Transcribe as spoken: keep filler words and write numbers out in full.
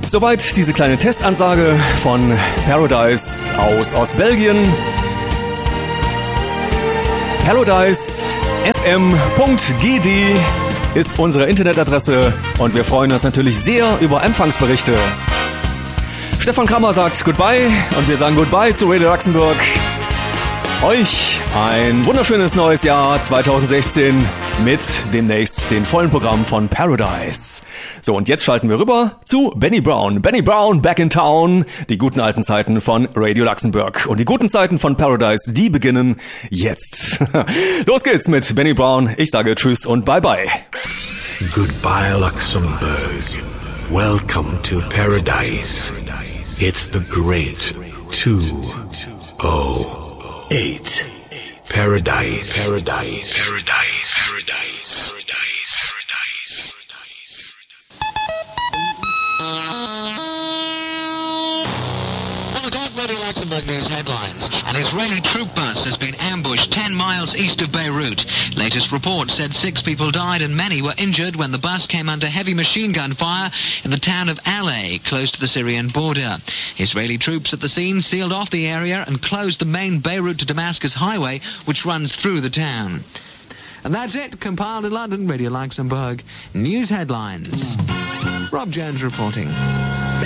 Soweit diese kleine Testansage von Paradise aus Ostbelgien. paradise f m punkt g d ist unsere Internetadresse und wir freuen uns natürlich sehr über Empfangsberichte. Stefan Krammer sagt Goodbye und wir sagen Goodbye zu Radio Luxemburg. Euch ein wunderschönes neues Jahr zwanzig sechzehn mit demnächst den vollen Programm von Paradise. So, und jetzt schalten wir rüber zu Benny Brown. Benny Brown, back in town. Die guten alten Zeiten von Radio Luxemburg. Und die guten Zeiten von Paradise, die beginnen jetzt. Los geht's mit Benny Brown. Ich sage Tschüss und Bye-bye. Goodbye, Luxembourg. Welcome to Paradise. It's the great two oh eight. Paradise. Paradise. Paradise. Paradise. Paradise. Paradise. Well, we've got Radio Luxembourg news headlines. An Israeli troop bus has been ambushed ten miles east of Beirut. Latest reports said six people died and many were injured when the bus came under heavy machine gun fire in the town of Alay, close to the Syrian border. Israeli troops at the scene sealed off the area and closed the main Beirut to Damascus highway, which runs through the town. And that's it, compiled in London, Radio Luxembourg. News headlines. Rob Jones reporting.